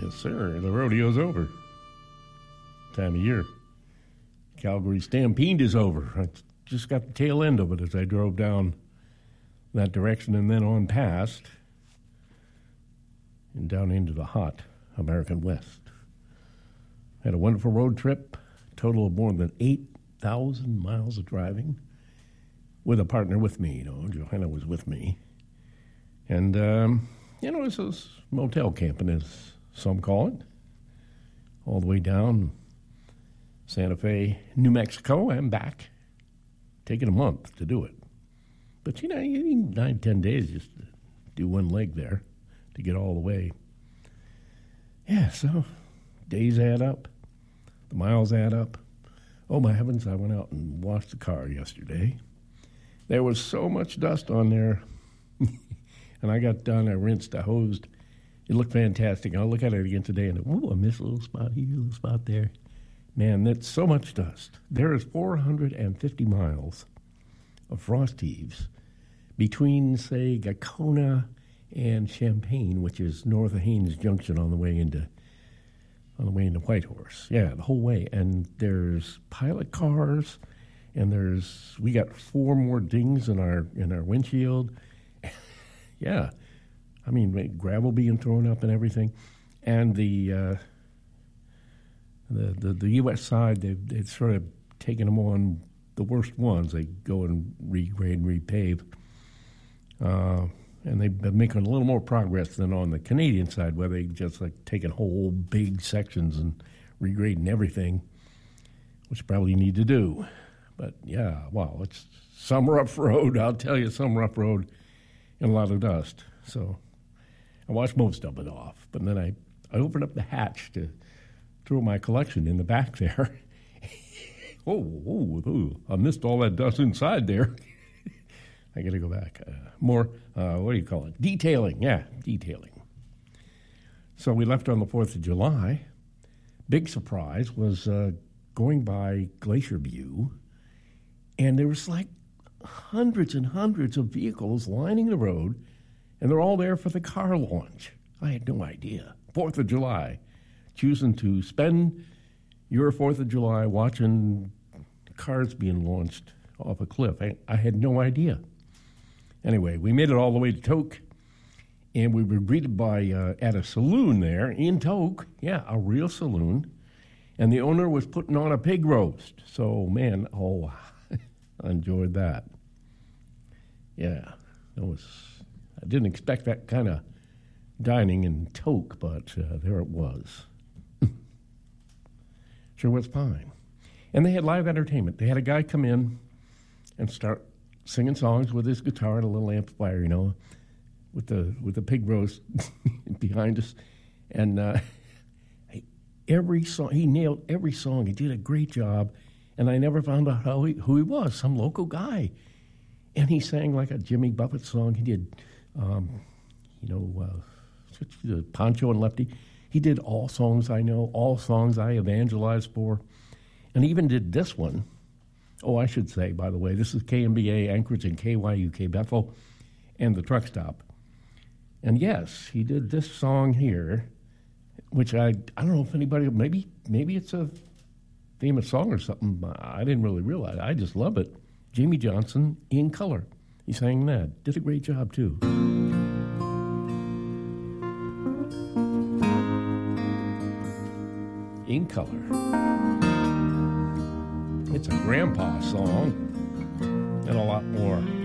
Yes, sir. The rodeo's over. Time of year. Calgary Stampede is over. I just got the tail end of it as I drove down that direction and then on past and down into the hot American West. Had a wonderful road trip, total of more than 8,000 miles of driving with a partner with me. Johanna was with me. And, this is motel camping, as some call it, all the way down Santa Fe, New Mexico, and back. Taking a month to do it. But, you need 9-10 days just to do one leg there to get all the way. Yeah, so days add up. The miles add up. Oh, my heavens, I went out and washed the car yesterday. There was so much dust on there. And I got done, I rinsed, I hosed. It looked fantastic. I'll look at it again today and, I missed a little spot here, a little spot there. Man, that's so much dust. There is 450 miles of frost heaves between, say, Gacona and Champaign, which is north of Haines Junction on the way into Whitehorse. Yeah, the whole way. And there's pilot cars, and we got 4 more dings in our windshield. Yeah, I mean, gravel being thrown up and everything. And the U.S. side, they've sort of taken them on the worst ones. They go and regrade and repave. And they've been making a little more progress than on the Canadian side, where they just taking whole big sections and regrading everything, which probably need to do. But yeah, wow, it's some rough road. I'll tell you, some rough road and a lot of dust. So I washed most of it off, but then I opened up the hatch to throw my collection in the back there. oh, I missed all that dust inside there. I got to go back. More, what do you call it? Detailing. Yeah, detailing. So we left on the 4th of July. Big surprise was going by Glacier View, and there was hundreds and hundreds of vehicles lining the road, and they're all there for the car launch. I had no idea. 4th of July, choosing to spend your 4th of July watching cars being launched off a cliff. I had no idea. Anyway, we made it all the way to Tok, and we were greeted by at a saloon there in Tok. Yeah, a real saloon. And the owner was putting on a pig roast. So, man, I enjoyed that. Yeah, I didn't expect that kind of dining in Tok, but there it was. Sure was fine. And they had live entertainment. They had a guy come in and start singing songs with his guitar and a little amplifier, with the pig roast behind us. And every song, he nailed every song. He did a great job. And I never found out who he was, some local guy. And he sang like a Jimmy Buffett song. He did, Pancho and Lefty. He did all songs I know, all songs I evangelized for. And he even did this one. Oh, I should say, by the way, this is KMBA Anchorage and KYUK Bethel and the truck stop. And yes, he did this song here, which I don't know if anybody, maybe it's a famous song or something. I didn't really realize. I just love it. Jamie Johnson, In Color. He sang that. Did a great job, too. In Color. It's a grandpa song and a lot more.